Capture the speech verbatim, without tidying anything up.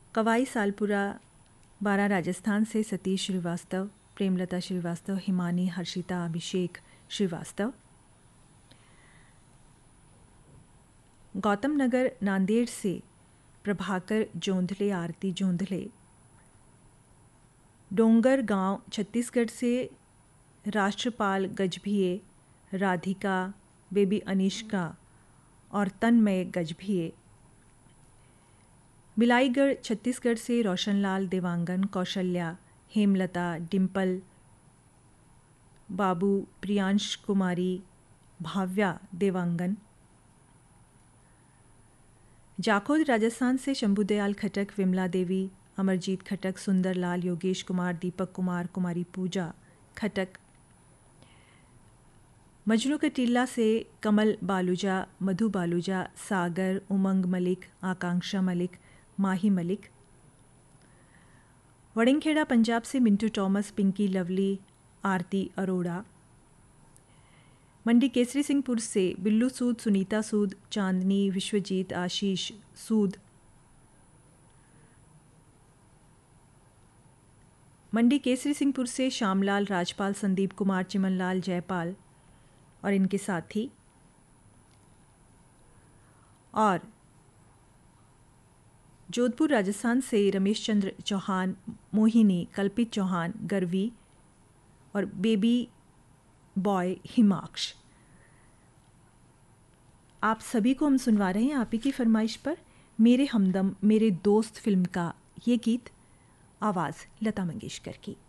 कवाई सालपुरा बारा राजस्थान से सतीश श्रीवास्तव, प्रेमलता श्रीवास्तव, हिमानी हर्षिता अभिषेक श्रीवास्तव। गौतम नगर नांदेड़ से प्रभाकर जोंधले, आरती जोंधले। डोंगर गांव छत्तीसगढ़ से राष्ट्रपाल गजभिये, राधिका, बेबी अनिष्का और तन्मय गजभिये। बिलाईगढ़ छत्तीसगढ़ से रोशनलाल देवांगन, कौशल्या, हेमलता, डिम्पल, बाबू, प्रियांश कुमारी, भाव्या देवांगन। जाखोद राजस्थान से शंभुदयाल खटक, विमला देवी, अमरजीत खटक, सुंदरलाल, योगेश कुमार, दीपक कुमार, कुमारी पूजा खटक। मजनू के टीला से कमल बालूजा, मधु बालूजा, सागर, उमंग मलिक, आकांक्षा मलिक, माही मलिक। वड़िंगखेड़ा पंजाब से मिंटू टॉमस, पिंकी लवली, आरती अरोड़ा। मंडी केसरी सिंहपुर से बिल्लू सूद, सुनीता सूद, चांदनी, विश्वजीत, आशीष सूद। मंडी केसरी सिंहपुर से श्यामलाल, राजपाल, संदीप कुमार, चिमनलाल, जयपाल और इनके साथी। और जोधपुर राजस्थान से रमेश चंद्र चौहान, मोहिनी, कल्पित चौहान, गर्वी और बेबी बॉय हिमाक्ष। आप सभी को हम सुनवा रहे हैं आप ही की फरमाइश पर मेरे हमदम मेरे दोस्त फिल्म का ये गीत, आवाज़ लता मंगेशकर की।